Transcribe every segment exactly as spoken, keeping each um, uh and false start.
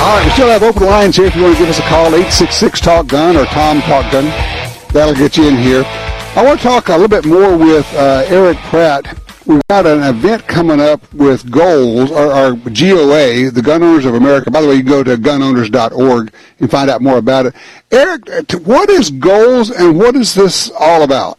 All right, we still have open lines here if you want to give us a call, eight six six, talk gun or Tom Talk Gun. That'll get you in here. I want to talk a little bit more with uh, Eric Pratt. We've got an event coming up with GOALS, or, or G O A, the Gun Owners of America. By the way, you can go to gun owners dot org and find out more about it. Eric, what is GOALS and what is this all about?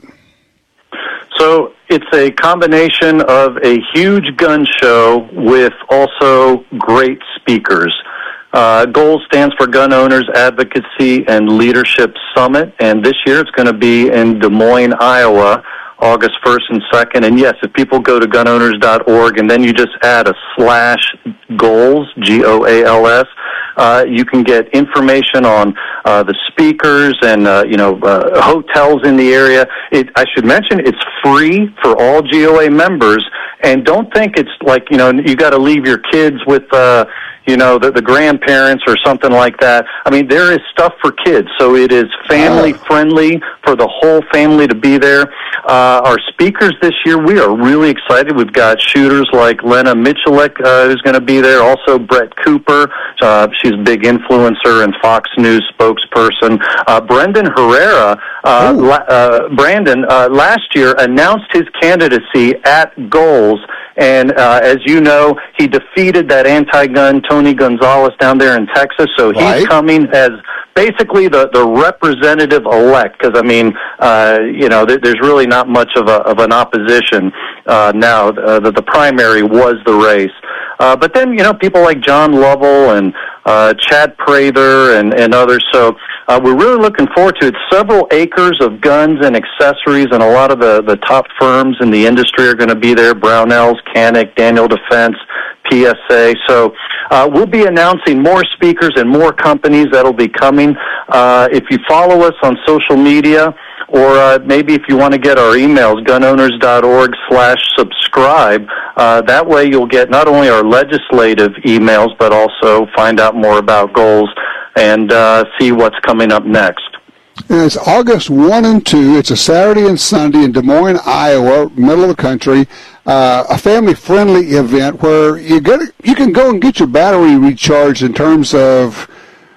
So it's a combination of a huge gun show with also great speakers. Uh, GOALS stands for Gun Owners Advocacy and Leadership Summit, and this year it's going to be in Des Moines, Iowa, August first and second. And yes, if people go to gun owners dot org and then you just add a slash GOALS, G O A L S, uh, you can get information on uh, the speakers and, uh, you know, uh, hotels in the area. It, I should mention it's free for all G O A members, and don't think it's like, you know, you got to leave your kids with, uh, you know, the, the grandparents or something like that. I mean, there is stuff for kids, so it is family-friendly for the whole family to be there. Uh, our speakers this year, we are really excited. We've got shooters like Lena Michalik, uh, who's going to be there, also Brett Cooper. Uh, she's a big influencer and Fox News spokesperson. Uh, Brendan Herrera, uh, la- uh, Brandon, uh, last year announced his candidacy at GOALS, and uh, as you know, he defeated that anti-gun Tony Gonzalez down there in Texas, so he's right. coming as basically the, the representative-elect, because, I mean, uh, you know, there, there's really not much of, a, of an opposition uh, now. Uh, the, the primary was the race. Uh, but then, you know, people like John Lovell and uh, Chad Prather and, and others. So uh, we're really looking forward to it. Several acres of guns and accessories, and a lot of the, the top firms in the industry are going to be there. Brownells, Canik, Daniel Defense, P S A. So uh, we'll be announcing more speakers and more companies that'll be coming. Uh, if you follow us on social media, or uh, maybe if you want to get our emails, gun owners dot org slash subscribe. Uh, that way you'll get not only our legislative emails, but also find out more about GOALS and uh, see what's coming up next. And it's August first and second. It's a Saturday and Sunday in Des Moines, Iowa, middle of the country. Uh, a family-friendly event where you get you can go and get your battery recharged in terms of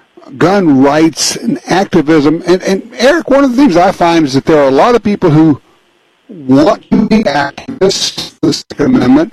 gun rights and activism. And, and Eric, one of the things I find is that there are a lot of people who want to be activists for the Second Amendment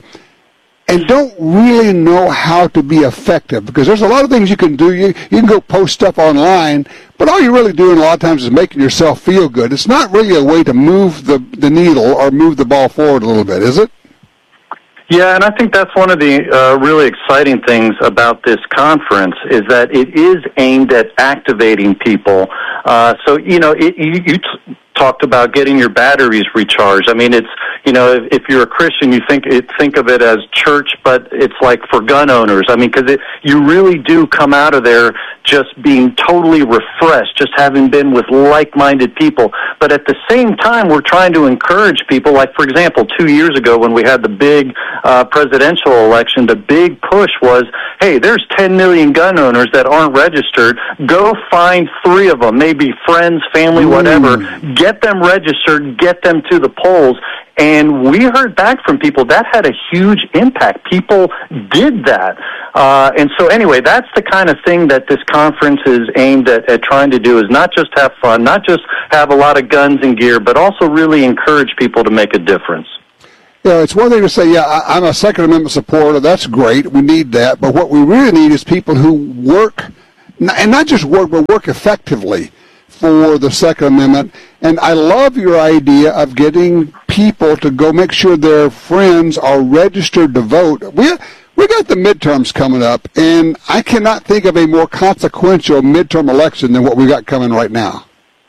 and don't really know how to be effective, because there's a lot of things you can do. You, you can go post stuff online, but all you're really doing a lot of times is making yourself feel good. It's not really a way to move the, the needle or move the ball forward a little bit, is it? Yeah, and I think that's one of the uh, really exciting things about this conference is that it is aimed at activating people. Uh, so, you know, it, you, you t- talked about getting your batteries recharged. I mean, it's, you know, if, if you're a Christian, you think it, think of it as church, but it's like for gun owners. I mean, because you really do come out of there just being totally refreshed, just having been with like-minded people. But at the same time, we're trying to encourage people. Like, for example, two years ago when we had the big uh, presidential election, the big push was, hey, there's ten million gun owners that aren't registered. Go find three of them, maybe friends, family, whatever. Mm. Get them registered, get them to the polls. And we heard back from people that had a huge impact. People did that. Uh, and so anyway, that's the kind of thing that this conference is aimed at, at trying to do, is not just have fun, not just have a lot of guns and gear, but also really encourage people to make a difference. Yeah, it's one thing to say, yeah, I, I'm a Second Amendment supporter. That's great. We need that. But what we really need is people who work, and not just work, but work effectively for the Second Amendment. And I love your idea of getting people to go make sure their friends are registered to vote. We we got the midterms coming up, and I cannot think of a more consequential midterm election than what we got coming right now.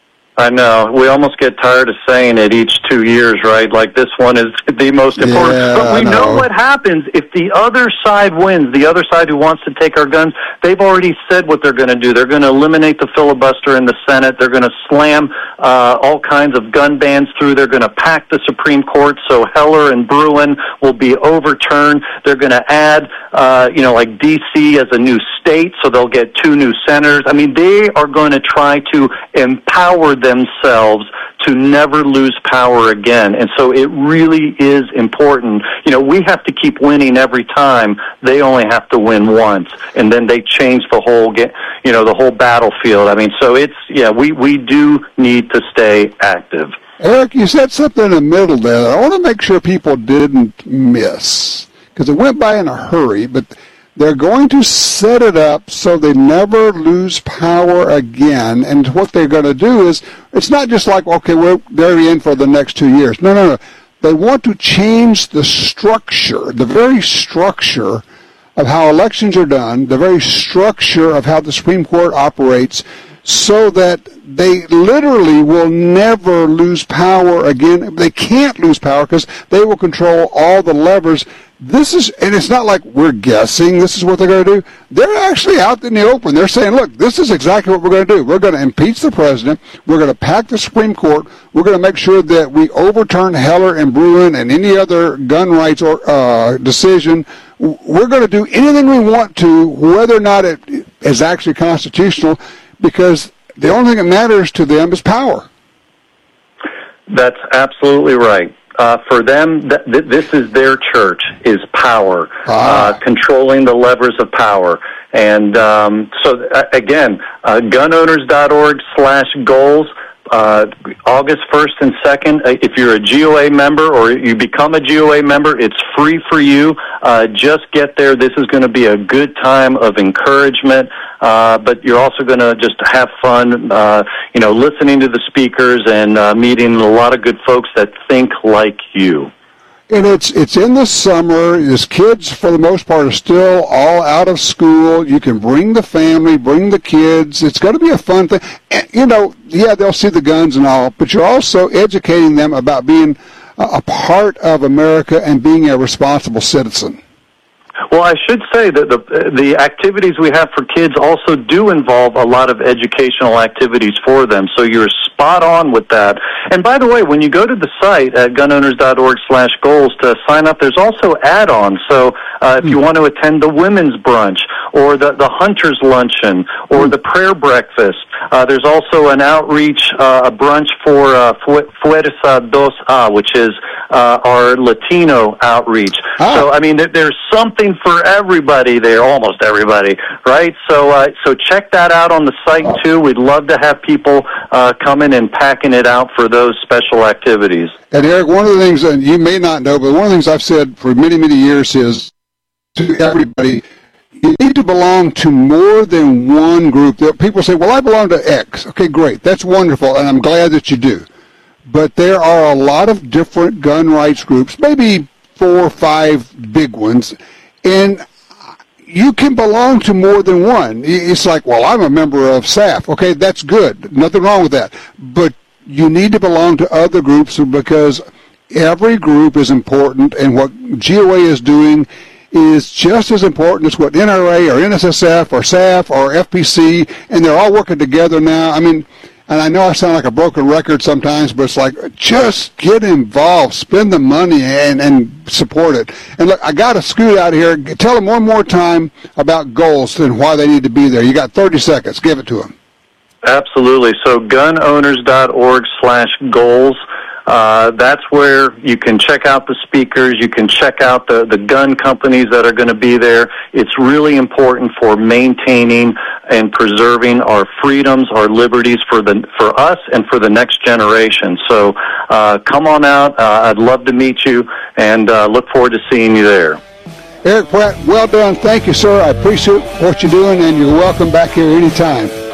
I know. We almost get tired of saying it each two years, right? Like this one is the most important. Yeah, but we know. know what happens if the other side wins. The other side who wants to take our guns, they've already said what they're going to do. They're going to eliminate the filibuster in the Senate. They're going to slam uh, all kinds of gun bans through. They're going to pack the Supreme Court so Heller and Bruen will be overturned. They're going to add, uh, you know, like D C as a new state, so they'll get two new senators. I mean, they are going to try to empower them themselves to never lose power again. And so it really is important. You know, we have to keep winning every time. They only have to win once, and then they change the whole, you know, the whole battlefield. I mean, so it's, yeah, we, we do need to stay active. Eric, you said something in the middle there that I want to make sure people didn't miss, because it went by in a hurry, but they're going to set it up so they never lose power again. And what they're going to do is, it's not just like, okay, we're they're in for the next two years. No, no, no. They want to change the structure, the very structure of how elections are done, the very structure of how the Supreme Court operates, so that they literally will never lose power again. They can't lose power because they will control all the levers. This is, and it's not like we're guessing this is what they're going to do. They're actually out in the open. They're saying, look, this is exactly what we're going to do. We're going to impeach the president. We're going to pack the Supreme Court. We're going to make sure that we overturn Heller and Bruen and any other gun rights or uh, decision. We're going to do anything we want to, whether or not it is actually constitutional, because the only thing that matters to them is power. That's absolutely right. Uh, for them, th- th- this is their church, is power, ah. uh, controlling the levers of power. And um, so, uh, again, uh, gun owners dot org slash goals, uh, August first and second. Uh, if you're a G O A member or you become a G O A member, it's free for you. Uh, just get there. This is going to be a good time of encouragement. Uh, but you're also going to just have fun, uh, you know, listening to the speakers and uh, meeting a lot of good folks that think like you. And it's it's in the summer. These kids, for the most part, are still all out of school. You can bring the family, bring the kids. It's going to be a fun thing. And, you know, yeah, they'll see the guns and all, but you're also educating them about being a part of America and being a responsible citizen. Well, I should say that the the activities we have for kids also do involve a lot of educational activities for them, so you're spot on with that. And by the way, when you go to the site at gun owners dot org slash goals to sign up, there's also add-ons. So uh, if you want to attend the women's brunch or the, the hunter's luncheon or the prayer breakfast, uh, there's also an outreach, uh, a brunch for uh, Fuerza dos A, which is uh, our Latino outreach. Ah. So, I mean, there, there's something for everybody there, almost everybody, right? So uh, so check that out on the site, too. We'd love to have people uh, coming and packing it out for those special activities. And, Eric, one of the things, and you may not know, but one of the things I've said for many, many years is to everybody, you need to belong to more than one group. People say, well, I belong to X. Okay, great. That's wonderful, and I'm glad that you do. But there are a lot of different gun rights groups, maybe four or five big ones, and you can belong to more than one. It's like, well, I'm a member of S A F. Okay, that's good. Nothing wrong with that. But you need to belong to other groups because every group is important, and what G O A is doing is just as important as what N R A or N S S F or S A F or F P C, and they're all working together now. I mean, and I know I sound like a broken record sometimes, but it's like, just get involved, spend the money, and, and support it. And look, I got to scoot out of here. Tell them one more time about goals and why they need to be there. You got thirty seconds. Give it to them. Absolutely. So gun owners dot org slash goals. Uh, that's where you can check out the speakers. You can check out the, the gun companies that are going to be there. It's really important for maintaining and preserving our freedoms, our liberties for the for us and for the next generation. So uh, come on out. Uh, I'd love to meet you, and uh, look forward to seeing you there. Eric Pratt, well done. Thank you, sir. I appreciate what you're doing, and you're welcome back here anytime.